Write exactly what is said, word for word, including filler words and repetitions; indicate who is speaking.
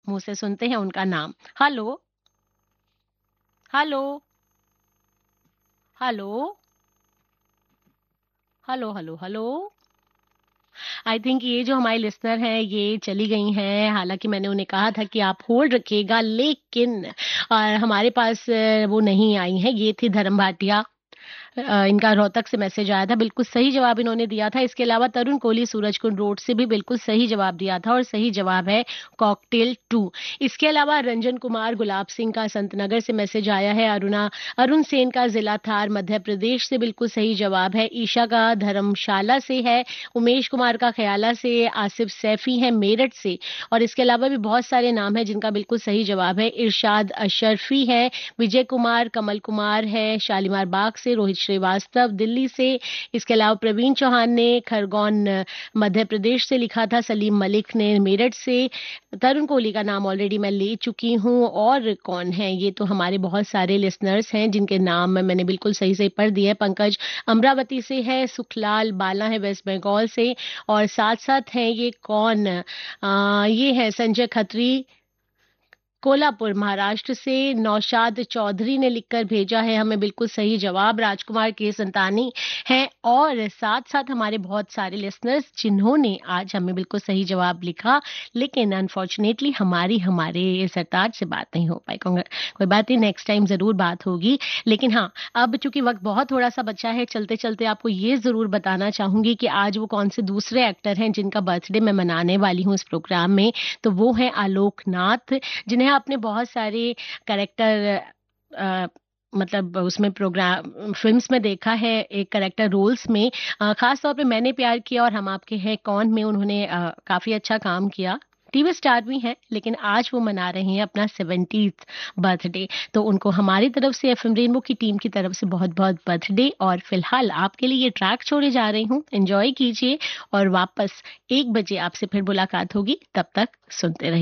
Speaker 1: मुँह से सुनते हैं उनका नाम। Hello? Hello? Hello? Hello, hello, hello? I think ये जो हमारी लिसनर हैं ये चली गई हैं, हालाँकि मैंने उन्हें कहा था कि आप होल्ड रखिएगा, लेकिन अ, हमारे पास अ, वो नहीं आई हैं। ये थी धर्म भाटिया। अ, इनका रोहतक से मैसेज आया था, बिल्कुल सही जवाब इन्होंने दिया था। इसके अलावा तरुण कोहली सूरजकुंड रोड से भी बिल्कुल सही जवाब दिया था और सही जवाब है कॉकटेल टू। इसके अलावा रंजन कुमार गुलाब सिंह का संतनगर से मैसेज आया है। अरुणा अरुण सेन का जिला थार मध्य प्रदेश से बिल्कुल सही जवाब है। ईशा का धर्मशाला से है। उमेश कुमार का ख्याला से, आसिफ सैफी है मेरठ से और इसके अलावा भी बहुत सारे नाम हैं जिनका बिल्कुल सही जवाब है। इरशाद अशरफी है, विजय कुमार, कमल कुमार है शालीमार बाग से, रोहित श्रीवास्तव दिल्ली से। इसके अलावा प्रवीण चौहान ने खरगोन अ, मध्य प्रदेश से लिखा था। सलीम मलिक ने मेरठ से। तरुण कोहली का नाम ऑलरेडी मैं ले चुकी हूँ। और कौन है? ये तो हमारे बहुत सारे लिसनर्स हैं जिनके नाम मैंने बिल्कुल सही से पढ़ दिए। पंकज अमरावती से है, सुखलाल बाला है वेस्ट बंगाल से और साथ-साथ हैं ये कौन? अ, ये है संजय खत्री कोल्हापुर महाराष्ट्र से। नौशाद चौधरी ने लिखकर भेजा है हमें बिल्कुल सही जवाब। राजकुमार के संतानी हैं और साथ-साथ हमारे बहुत सारे लिसनर्स जिन्होंने आज हमें बिल्कुल सही जवाब लिखा, लेकिन अनफॉर्चुनेटली हमारी हमारे सरताज से बात नहीं हो पाई। कांग्रे कोई बात नहीं, नेक्स्ट टाइम ज़रूर बात होगी। लेकिन हाँ, अब चूँकि वक़्त बहुत थोड़ा-सा बचा है, चलते-चलते आपको ये ज़रूर बताना चाहूँगी कि आज वो कौन से दूसरे एक्टर हैं जिनका बर्थडे मैं मनाने वाली हूँ इस प्रोग्राम में। तो वो हैं आलोक नाथ, जिन्हें आपने बहुत सारे कैरेक्टर अ, मतलब उसमें प्रोग्राम फ़िल्म्स में देखा है एक कैरेक्टर रोल्स में। अ, ख़ास तौर पे मैंने प्यार किया और हम आपके हैं कौन में उन्होंने अ, काफ़ी अच्छा काम किया। टीवी स्टार भी हैं, लेकिन आज वो मना रहे हैं अपना सेवेंटीथ बर्थडे। तो उनको हमारी तरफ से एफएम रेनबो की टीम की तरफ से बहुत-बहुत बर्थडे और फ़िलहाल आपके लिए ये ट्रैक छोड़े जा रही हूँ। एन्जॉय कीजिए और वापस एक बजे आपसे फिर मुलाकात होगी। तब तक सुनते रहिए।